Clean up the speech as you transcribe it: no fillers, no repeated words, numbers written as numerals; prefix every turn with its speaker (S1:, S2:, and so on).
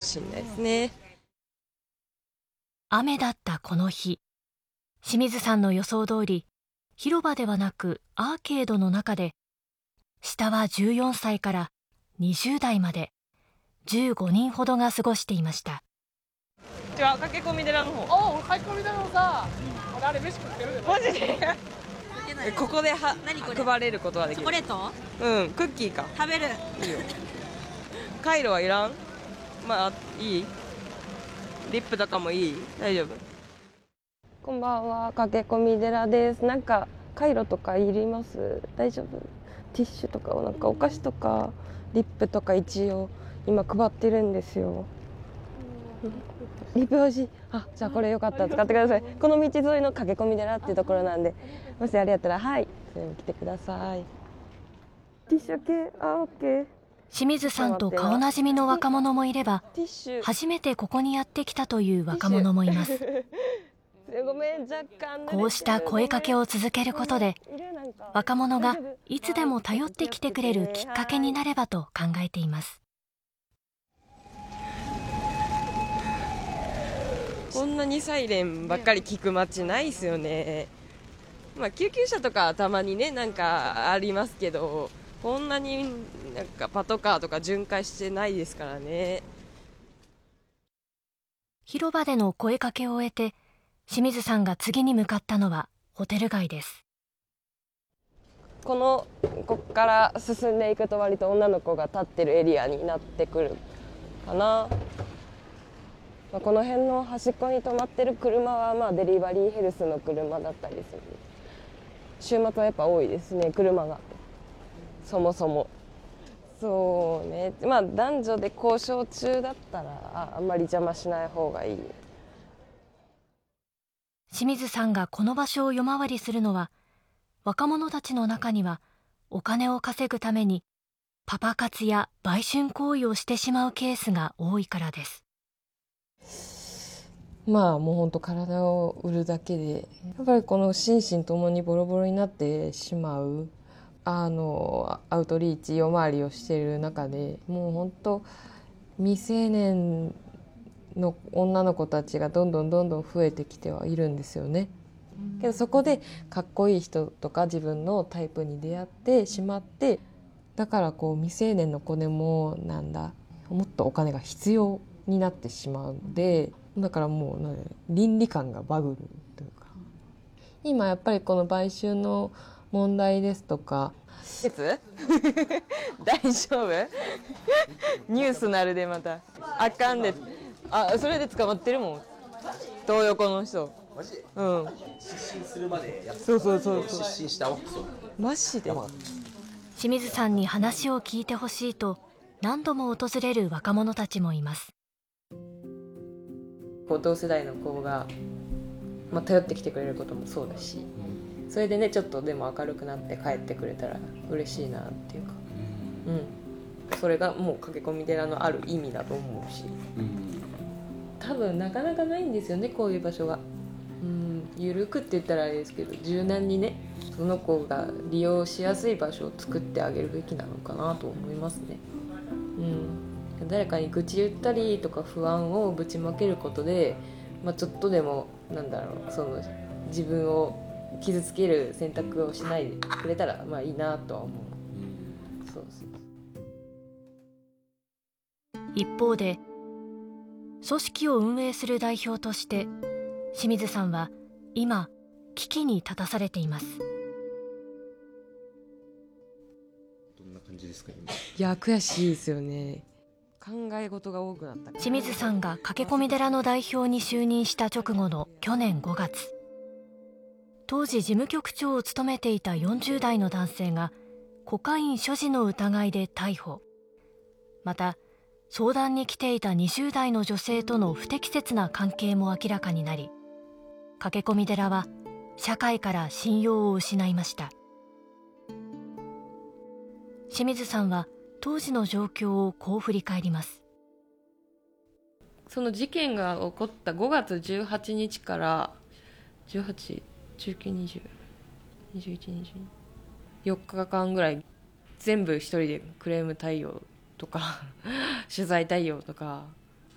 S1: しれないですね。
S2: 雨だったこの日、清水さんの予想通り、広場ではなくアーケードの中で、下は14歳から20代まで15人ほどが過ごしていました。
S1: 違う、駆け込み寺の方。
S3: おう、駆け込み寺のさ、俺あれ飯食ってるで。
S1: マジでここで配れることはできる。
S4: チョコレート
S1: うん、クッキーか。
S4: 食べる。
S1: いいよ。カイロはいらん？まあ、いい？リップとかもいい？大丈夫？こんばんは、駆け込み寺です。なんかカイロとかいります？大丈夫？ティッシュとかなんかお菓子とかリップとか一応今配ってるんですよ。リップ欲しい。あ、じゃあこれよかったら使ってください。この道沿いの駆け込み寺っていうところなんで、もしあれやったらはい、それも来てください。ティッシュ系、オッケー。
S2: 清水さんと顔なじみの若者もいれば、
S1: ティッシュ。
S2: 初めてここにやってきたという若者もいます。
S1: ごめん、若干
S2: こうした声かけを続けることで、若者がいつでも頼ってきてくれるきっかけになればと考えています。
S1: こんなにサイレンばっかり聞く街ないですよね。まあ救急車とかたまにね、なんかありますけど、こんなになんかパトカーとか巡回してないですからね。
S2: 広場での声かけを終えて、清水さんが次に向かったのはホテル街です。
S1: こっから進んでいくと割と女の子が立ってるエリアになってくるかな。まあ、この辺の端っこに止まってる車はまあデリバリーヘルスの車だったりする。週末はやっぱ多いですね、車が。そもそもそうね、まあ男女で交渉中だったらあんまり邪魔しない方がいい。
S2: 清水さんがこの場所を夜回りするのは、若者たちの中にはお金を稼ぐためにパパ活や売春行為をしてしまうケースが多いからです。
S1: まあもうほんと体を売るだけでやっぱりこの心身ともにボロボロになってしまうアウトリーチ夜回りをしている中で、もうほんと未成年の女の子たちがどんどん増えてきてはいるんですよね。けどそこでかっこいい人とか自分のタイプに出会ってしまって、だからこう未成年の子でももっとお金が必要になってしまうんで、だからもう倫理観がバグるというか、今やっぱりこの売春の問題ですとか大丈夫ニュースなるでまたあかんで、それで捕まってるもん、東横の人。
S5: マジで？
S1: うん。
S5: 失神するまでやってた。
S1: そう
S5: 失神したわ。
S1: マジで。
S2: 清水さんに話を聞いてほしいと何度も訪れる若者たちもいます。
S1: 同世代の子が、頼ってきてくれることもそうだし、それでねちょっとでも明るくなって帰ってくれたら嬉しいなっていうか、それがもう駆け込み寺のある意味だと思うし、多分なかなかないんですよね、こういう場所が。緩くって言ったらあれですけど、柔軟にねその子が利用しやすい場所を作ってあげるべきなのかなと思いますね。誰かに愚痴言ったりとか不安をぶちまけることで、ちょっとでもその自分を傷つける選択をしないでくれたらいいなとは思う。そう
S2: 一方で、組織を運営する代表として清水さんは今危機に立たされています。
S5: どんな感じですか今？
S1: いや悔しいですよね。考え事が多くなった。
S2: 清水さんが駆け込み寺の代表に就任した直後の去年5月、当時事務局長を務めていた40代の男性がコカイン所持の疑いで逮捕。また相談に来ていた20代の女性との不適切な関係も明らかになり、駆け込み寺は社会から信用を失いました。清水さんは当時の状況をこう振り返ります。
S1: その事件が起こった5月18日から18、19、20、21、22、4日間ぐらい全部一人でクレーム対応とか取材対応とか